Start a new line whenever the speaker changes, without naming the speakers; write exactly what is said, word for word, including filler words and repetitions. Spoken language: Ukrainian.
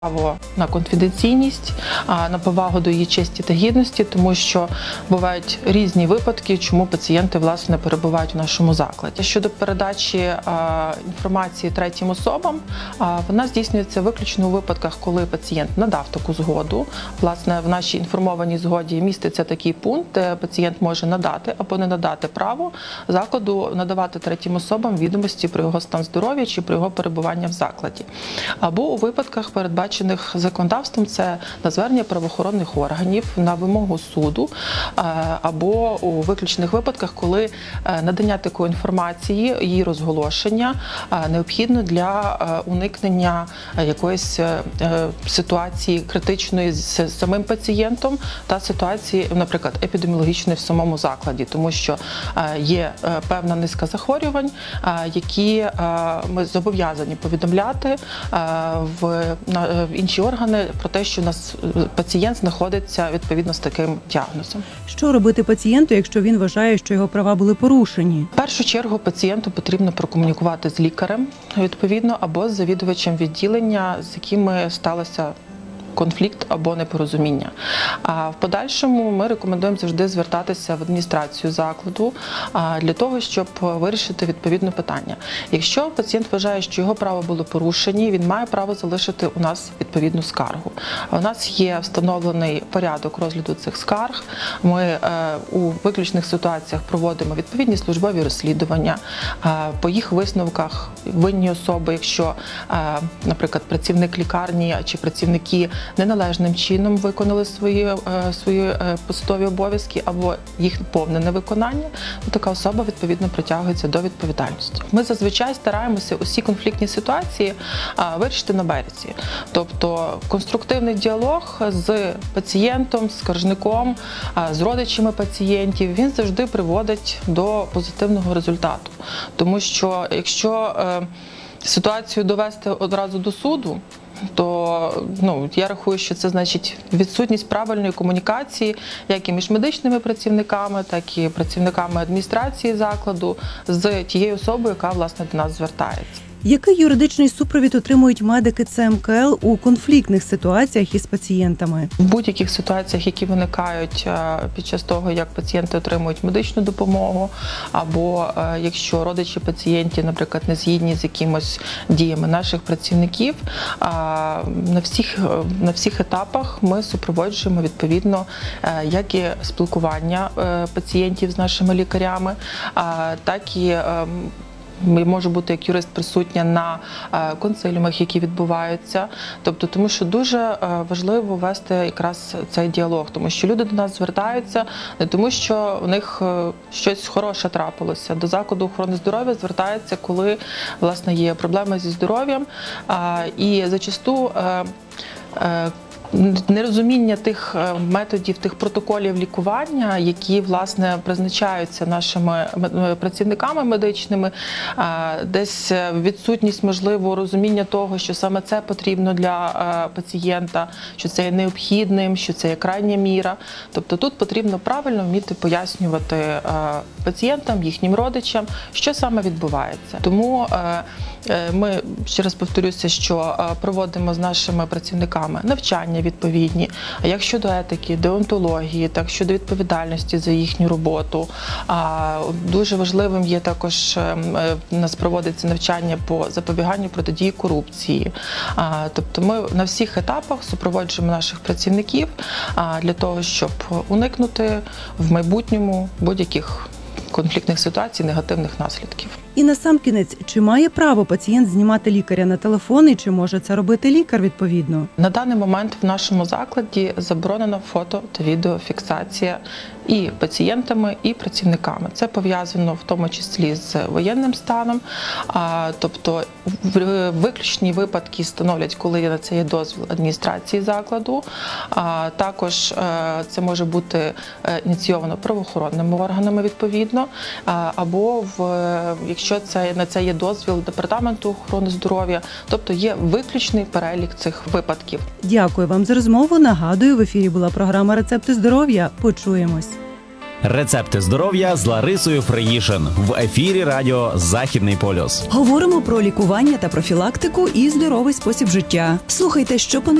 Право на конфіденційність, на повагу до її честі та гідності, тому що бувають різні випадки, чому пацієнти, власне, перебувають в нашому закладі. Щодо передачі інформації третім особам, вона здійснюється виключно у випадках, коли пацієнт надав таку згоду. Власне, в нашій інформованій згоді міститься такий пункт, де пацієнт може надати або не надати право закладу надавати третім особам відомості про його стан здоров'я чи про його перебування в закладі. Або у випадках, передбачених законодавством, це на звернення правоохоронних органів, на вимогу суду, або у виключних випадках, коли надання такої інформації, її розголошення необхідно для уникнення якоїсь ситуації критичної з самим пацієнтом та ситуації, наприклад, епідеміологічної в самому закладі, тому що є певна низка захворювань, які ми зобов'язані повідомляти в в інші органи про те, що у нас пацієнт знаходиться відповідно з таким діагнозом.
Що робити пацієнту, якщо він вважає, що його права були порушені?
В першу чергу пацієнту потрібно прокомунікувати з лікарем, відповідно, або з завідувачем відділення, з якими сталося конфлікт або непорозуміння. А в подальшому ми рекомендуємо завжди звертатися в адміністрацію закладу для того, щоб вирішити відповідне питання. Якщо пацієнт вважає, що його права були порушені, він має право залишити у нас відповідну скаргу. У нас є встановлений порядок розгляду цих скарг. Ми у виключних ситуаціях проводимо відповідні службові розслідування. По їх висновках винні особи, якщо, наприклад, працівник лікарні чи працівники неналежним чином виконали свої, свої посадові обов'язки або їх повне невиконання, то така особа відповідно притягується до відповідальності. Ми зазвичай стараємося усі конфліктні ситуації вирішити на березі. Тобто конструктивний діалог з пацієнтом, з скаржником, з родичами пацієнтів, він завжди приводить до позитивного результату. Тому що якщо ситуацію довести одразу до суду, то ну, я рахую, що це значить відсутність правильної комунікації як і між медичними працівниками, так і працівниками адміністрації закладу з тією особою, яка, власне, до нас звертається.
Який юридичний супровід отримують медики Це Ем Ка Ел у конфліктних ситуаціях із пацієнтами?
В будь-яких ситуаціях, які виникають під час того, як пацієнти отримують медичну допомогу, або якщо родичі пацієнтів, наприклад, не згідні з якимось діями наших працівників, на всіх, на всіх етапах ми супроводжуємо відповідно як і спілкування пацієнтів з нашими лікарями, так і може бути як юрист присутня на консиліумах, які відбуваються. Тобто, тому що дуже важливо вести якраз цей діалог, тому що люди до нас звертаються не тому, що в них щось хороше трапилося. До закладу охорони здоров'я звертаються, коли, власне, є проблеми зі здоров'ям. І зачасту нерозуміння тих методів, тих протоколів лікування, які, власне, призначаються нашими працівниками медичними, десь відсутність, можливо, розуміння того, що саме це потрібно для пацієнта, що це є необхідним, що це є крайня міра. Тобто тут потрібно правильно вміти пояснювати пацієнтам, їхнім родичам, що саме відбувається. Тому ми, ще раз повторюся, що проводимо з нашими працівниками навчання відповідні, як щодо етики, деонтології, так щодо відповідальності за їхню роботу. Дуже важливим є також, у нас проводиться навчання по запобіганню протидії корупції. Тобто ми на всіх етапах супроводжуємо наших працівників для того, щоб уникнути в майбутньому будь-яких конфліктних ситуацій, негативних наслідків.
І насамкінець, чи має право пацієнт знімати лікаря на телефон і чи може це робити лікар відповідно?
На даний момент в нашому закладі заборонена фото та відеофіксація і пацієнтами, і працівниками. Це пов'язано в тому числі з воєнним станом, тобто виключні випадки становлять, коли на це є дозвіл адміністрації закладу. Також це може бути ініційовано правоохоронними органами відповідно, або в, якщо це, на це є дозвіл Департаменту охорони здоров'я, тобто є виключний перелік цих випадків.
Дякую вам за розмову. Нагадую, в ефірі була програма «Рецепти здоров'я». Почуємось.
Рецепти здоров'я з Ларисою Фреїшин в ефірі радіо Західний полюс.
Говоримо про лікування та профілактику і здоровий спосіб життя. Слухайте щопонеділка